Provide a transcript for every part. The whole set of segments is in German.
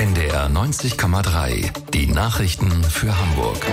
NDR 90,3. Die Nachrichten für Hamburg.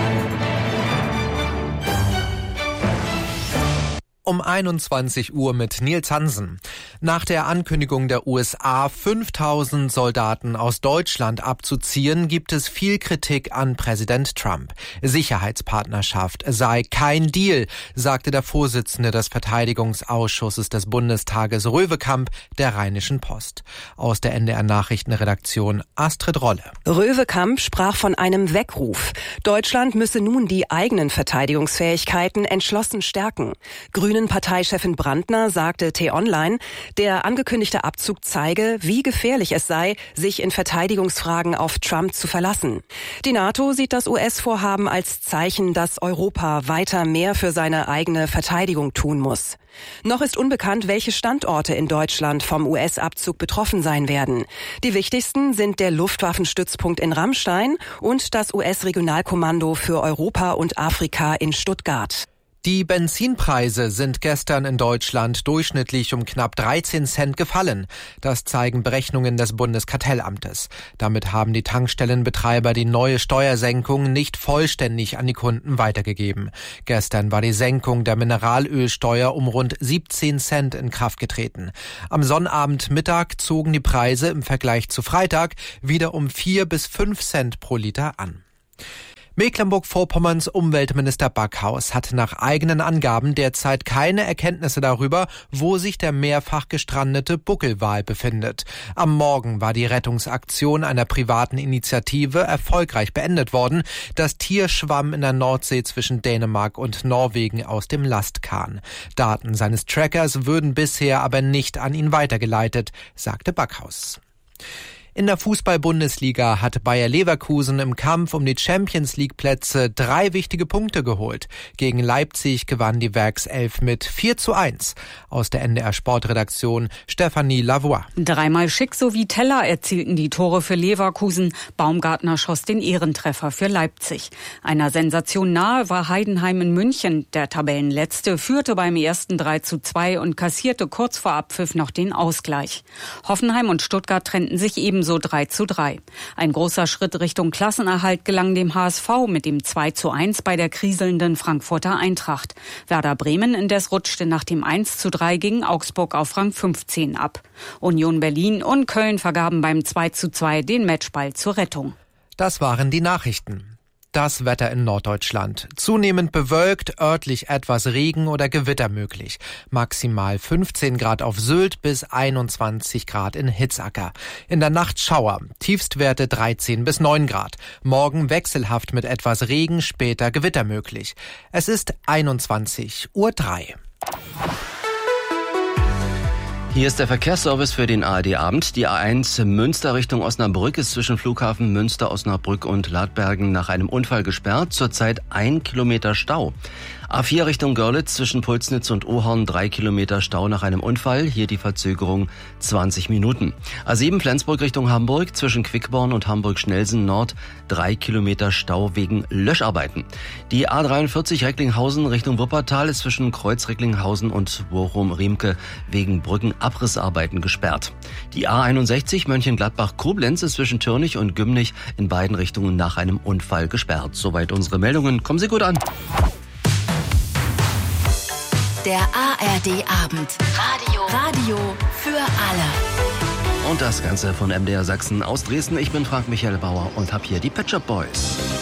Um 21 Uhr mit Nils Hansen. Nach der Ankündigung der USA, 5000 Soldaten aus Deutschland abzuziehen, gibt es viel Kritik an Präsident Trump. Sicherheitspartnerschaft sei kein Deal, sagte der Vorsitzende des Verteidigungsausschusses des Bundestages Röwekamp der Rheinischen Post. Aus der NDR Nachrichtenredaktion Astrid Rolle. Röwekamp sprach von einem Weckruf. Deutschland müsse nun die eigenen Verteidigungsfähigkeiten entschlossen stärken. Grünen-Parteichefin Brandner sagte T-Online, der angekündigte Abzug zeige, wie gefährlich es sei, sich in Verteidigungsfragen auf Trump zu verlassen. Die NATO sieht das US-Vorhaben als Zeichen, dass Europa weiter mehr für seine eigene Verteidigung tun muss. Noch ist unbekannt, welche Standorte in Deutschland vom US-Abzug betroffen sein werden. Die wichtigsten sind der Luftwaffenstützpunkt in Ramstein und das US-Regionalkommando für Europa und Afrika in Stuttgart. Die Benzinpreise sind gestern in Deutschland durchschnittlich um knapp 13 Cent gefallen. Das zeigen Berechnungen des Bundeskartellamtes. Damit haben die Tankstellenbetreiber die neue Steuersenkung nicht vollständig an die Kunden weitergegeben. Gestern war die Senkung der Mineralölsteuer um rund 17 Cent in Kraft getreten. Am Sonnabendmittag zogen die Preise im Vergleich zu Freitag wieder um 4 bis 5 Cent pro Liter an. Mecklenburg-Vorpommerns Umweltminister Backhaus hat nach eigenen Angaben derzeit keine Erkenntnisse darüber, wo sich der mehrfach gestrandete Buckelwal befindet. Am Morgen war die Rettungsaktion einer privaten Initiative erfolgreich beendet worden. Das Tier schwamm in der Nordsee zwischen Dänemark und Norwegen aus dem Lastkahn. Daten seines Trackers würden bisher aber nicht an ihn weitergeleitet, sagte Backhaus. In der Fußball-Bundesliga hat Bayer Leverkusen im Kampf um die Champions-League-Plätze 3 wichtige Punkte geholt. Gegen Leipzig gewann die Werkself mit 4:1. Aus der NDR-Sportredaktion Stefanie Lavoie. Dreimal Schick sowie Teller erzielten die Tore für Leverkusen. Baumgartner schoss den Ehrentreffer für Leipzig. Einer Sensation nahe war Heidenheim in München. Der Tabellenletzte führte beim ersten 3:2 und kassierte kurz vor Abpfiff noch den Ausgleich. Hoffenheim und Stuttgart trennten sich ebenso 3:3. Ein großer Schritt Richtung Klassenerhalt gelang dem HSV mit dem 2:1 bei der kriselnden Frankfurter Eintracht. Werder Bremen indes rutschte nach dem 1:3 gegen Augsburg auf Rang 15 ab. Union Berlin und Köln vergaben beim 2:2 den Matchball zur Rettung. Das waren die Nachrichten. Das Wetter in Norddeutschland. Zunehmend bewölkt, örtlich etwas Regen oder Gewitter möglich. Maximal 15 Grad auf Sylt bis 21 Grad in Hitzacker. In der Nacht Schauer. Tiefstwerte 13 bis 9 Grad. Morgen wechselhaft mit etwas Regen, später Gewitter möglich. Es ist 21:03 Uhr. Hier ist der Verkehrsservice für den ARD-Abend. Die A1 Münster Richtung Osnabrück ist zwischen Flughafen Münster, Osnabrück und Ladbergen nach einem Unfall gesperrt. Zurzeit 1 Kilometer Stau. A4 Richtung Görlitz zwischen Pulsnitz und Ohorn 3 Kilometer Stau nach einem Unfall. Hier die Verzögerung 20 Minuten. A7 Flensburg Richtung Hamburg zwischen Quickborn und Hamburg-Schnellsen Nord 3 Kilometer Stau wegen Löscharbeiten. Die A43 Recklinghausen Richtung Wuppertal ist zwischen Kreuz Recklinghausen und Bochum-Riemke wegen Brückenabrissarbeiten gesperrt. Die A61 Mönchengladbach-Koblenz ist zwischen Türnich und Gümnich in beiden Richtungen nach einem Unfall gesperrt. Soweit unsere Meldungen. Kommen Sie gut an. Der ARD-Abend. Radio für alle. Und das Ganze von MDR Sachsen aus Dresden. Ich bin Frank Michael Bauer und habe hier die Pet Shop Boys.